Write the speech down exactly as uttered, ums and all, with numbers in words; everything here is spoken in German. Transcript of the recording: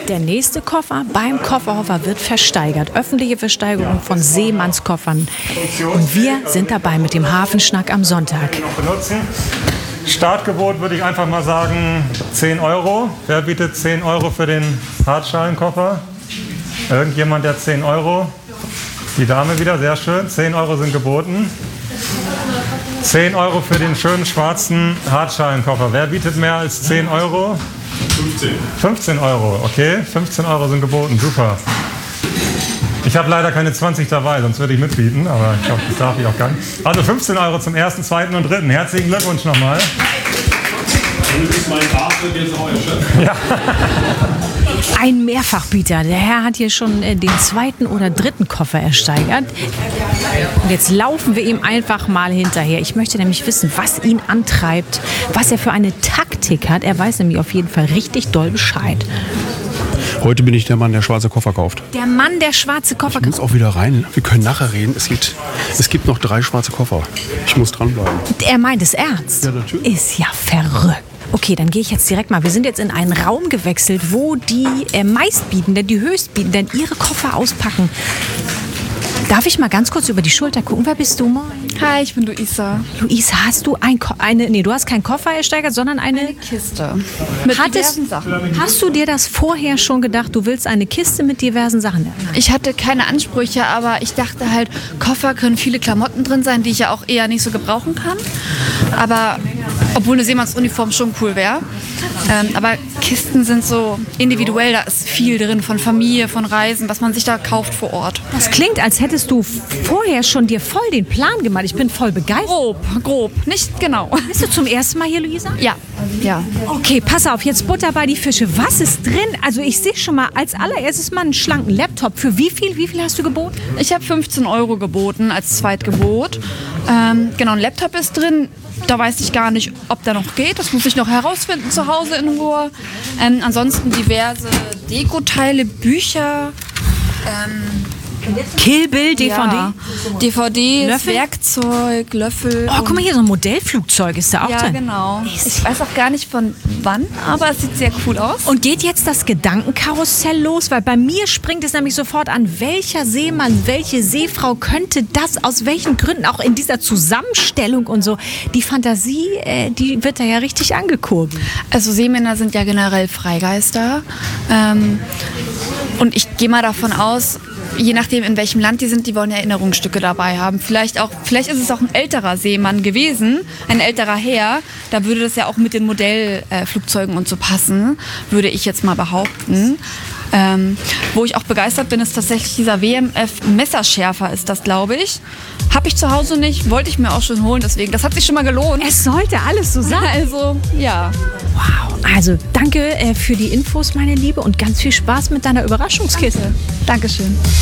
Der nächste Koffer beim Kofferhofer wird versteigert. Öffentliche Versteigerung von Seemannskoffern. Und wir sind dabei mit dem Hafenschnack am Sonntag. Startgebot würde ich einfach mal sagen zehn Euro. Wer bietet zehn Euro für den Hartschalenkoffer? Irgendjemand, der zehn Euro? Die Dame wieder, sehr schön. zehn Euro sind geboten. zehn Euro für den schönen schwarzen Hartschalenkoffer. Wer bietet mehr als zehn Euro? fünfzehn. fünfzehn Euro, okay. fünfzehn Euro sind geboten, super. Ich habe leider keine zwanzig dabei, sonst würde ich mitbieten, aber ich glaube, das darf ich auch gar nicht. Also fünfzehn Euro zum ersten, zweiten und dritten. Herzlichen Glückwunsch nochmal. Du bist mein Bastard, jetzt auch euer Chef. Ja. Ein Mehrfachbieter. Der Herr hat hier schon äh, den zweiten oder dritten Koffer ersteigert. Und jetzt laufen wir ihm einfach mal hinterher. Ich möchte nämlich wissen, was ihn antreibt, was er für eine Taktik hat. Er weiß nämlich auf jeden Fall richtig doll Bescheid. Heute bin ich der Mann, der schwarze Koffer kauft. Der Mann, der schwarze Koffer Ich muss auch wieder rein. Wir können nachher reden. Es gibt, es gibt noch drei schwarze Koffer. Ich muss dranbleiben. Er meint es ernst. Ja, natürlich. Ist ja verrückt. Okay, dann gehe ich jetzt direkt mal. Wir sind jetzt in einen Raum gewechselt, wo die äh, Meistbietenden, die Höchstbietenden ihre Koffer auspacken. Darf ich mal ganz kurz über die Schulter gucken? Wer bist du? Moin. Hi, ich bin Luisa. Luisa, hast du ein Ko- eine, nee, du hast keinen Koffer ersteigert, sondern eine, Eine Kiste mit Hattest- diversen Sachen. Hast du dir das vorher schon gedacht, du willst eine Kiste mit diversen Sachen? Ich hatte keine Ansprüche, aber ich dachte halt, Koffer können viele Klamotten drin sein, die ich ja auch eher nicht so gebrauchen kann. Aber obwohl eine Seemannsuniform schon cool wäre. Ähm, aber Kisten sind so individuell, da ist viel drin von Familie, von Reisen, was man sich da kauft vor Ort. Das klingt, als hättest du vorher schon dir voll den Plan gemacht. Ich bin voll begeistert. Grob, grob, nicht genau. Bist du zum ersten Mal hier, Luisa? Ja, ja. Okay, pass auf, jetzt Butter bei die Fische. Was ist drin? Also ich sehe schon mal als allererstes mal einen schlanken Laptop. Für wie viel? Wie viel hast du geboten? Ich habe fünfzehn Euro geboten als Zweitgebot. Ähm, genau, ein Laptop ist drin. Da weiß ich gar nicht, ob der noch geht. Das muss ich noch herausfinden zu Hause in Ruhe. Ähm, ansonsten diverse Dekoteile, Bücher, ähm, Kill Bill, D V D. ja, D V Ds, Löffel? Werkzeug, Löffel. Oh, guck mal hier, so ein Modellflugzeug ist da auch Ja, drin. genau. Ich weiß auch gar nicht von wann, aber es sieht sehr cool aus. Und geht jetzt das Gedankenkarussell los? Weil bei mir springt es nämlich sofort an, welcher Seemann, welche Seefrau könnte das, aus welchen Gründen, auch in dieser Zusammenstellung und so. Die Fantasie, äh, die wird da ja richtig angekurbelt. Also Seemänner sind ja generell Freigeister. Ähm, und ich gehe mal davon aus, je nachdem, in welchem Land die sind, die wollen Erinnerungsstücke dabei haben. Vielleicht, auch, vielleicht ist es auch ein älterer Seemann gewesen, ein älterer Herr. Da würde das ja auch mit den Modellflugzeugen und so passen, würde ich jetzt mal behaupten. Ähm, wo ich auch begeistert bin, ist tatsächlich dieser W M F-Messerschärfer, ist das, glaube ich. Habe ich zu Hause nicht, wollte ich mir auch schon holen, deswegen, das hat sich schon mal gelohnt. Es sollte alles so sein. Also, ja. Wow. Also danke äh, für die Infos, meine Liebe, und ganz viel Spaß mit deiner Überraschungskiste. Dankeschön.